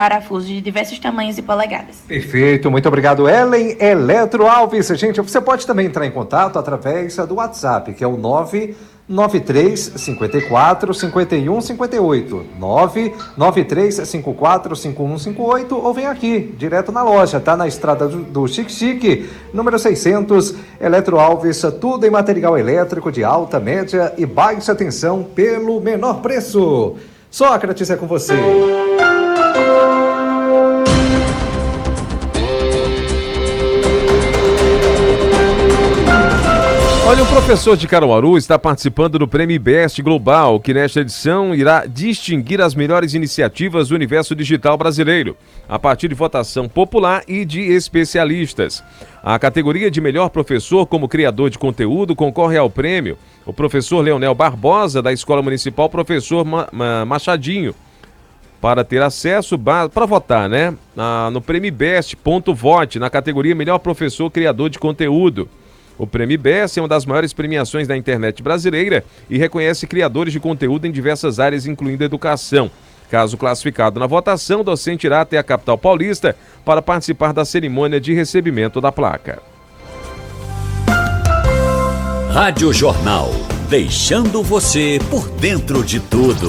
parafusos de diversos tamanhos e polegadas. Perfeito, muito obrigado, Ellen Eletro Alves. Gente, você pode também entrar em contato através do WhatsApp, que é o 993 54 51 58, 993 54 51 58, ou vem aqui, direto na loja, tá? Na estrada do Chique Chique, número 600, Eletro Alves, tudo em material elétrico de alta, média e baixa tensão pelo menor preço. Sócrates, é com você. Olha, um professor de Caruaru está participando do Prêmio Best Global, que nesta edição irá distinguir as melhores iniciativas do universo digital brasileiro, a partir de votação popular e de especialistas. A categoria de melhor professor como criador de conteúdo concorre ao prêmio o professor Leonel Barbosa, da Escola Municipal Professor Machadinho. Para ter acesso, para votar, né? No Prêmio Best.vote, na categoria melhor professor criador de conteúdo. O Prêmio Best é uma das maiores premiações da internet brasileira e reconhece criadores de conteúdo em diversas áreas, incluindo a educação. Caso classificado na votação, o docente irá até a capital paulista para participar da cerimônia de recebimento da placa. Rádio Jornal, deixando você por dentro de tudo.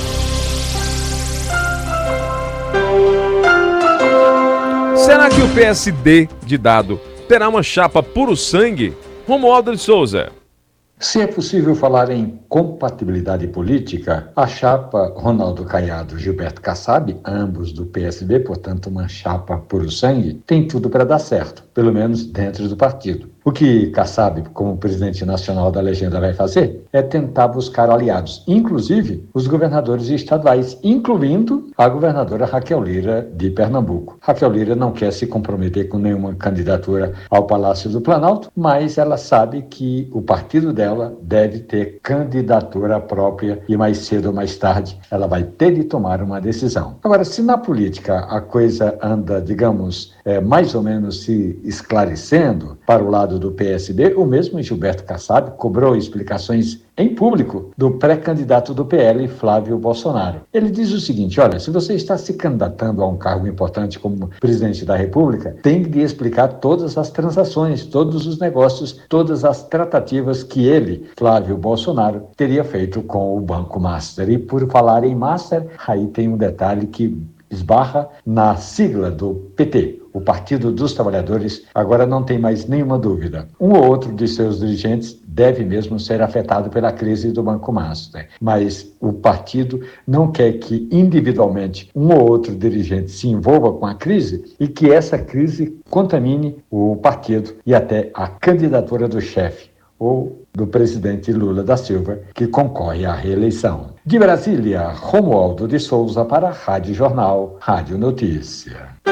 Será que o PSD de Dado terá uma chapa puro sangue? Romualdo de Souza. Se é possível falar em compatibilidade política, a chapa Ronaldo Caiado e Gilberto Kassab, ambos do PSB, portanto uma chapa puro sangue, tem tudo para dar certo, pelo menos dentro do partido. O que Kassab, como presidente nacional da legenda, vai fazer é tentar buscar aliados, inclusive os governadores estaduais, incluindo a governadora Raquel Lira de Pernambuco. Raquel Lira não quer se comprometer com nenhuma candidatura ao Palácio do Planalto, mas ela sabe que o partido dela deve ter candidatura própria e mais cedo ou mais tarde ela vai ter de tomar uma decisão. Agora, se na política a coisa anda, digamos, mais ou menos se esclarecendo para o lado do PSB, o mesmo Gilberto Kassab cobrou explicações em público do pré-candidato do PL, Flávio Bolsonaro. Ele diz o seguinte: olha, se você está se candidatando a um cargo importante como presidente da República, tem de explicar todas as transações, todos os negócios, todas as tratativas que ele, Flávio Bolsonaro, teria feito com o Banco Master. E por falar em Master, aí tem um detalhe que esbarra na sigla do PT. O Partido dos Trabalhadores agora não tem mais nenhuma dúvida. Um ou outro de seus dirigentes deve mesmo ser afetado pela crise do Banco Master. Mas o partido não quer que individualmente um ou outro dirigente se envolva com a crise e que essa crise contamine o partido e até a candidatura do chefe ou do presidente Lula da Silva, que concorre à reeleição. De Brasília, Romualdo de Souza para a Rádio Jornal, Rádio Notícia.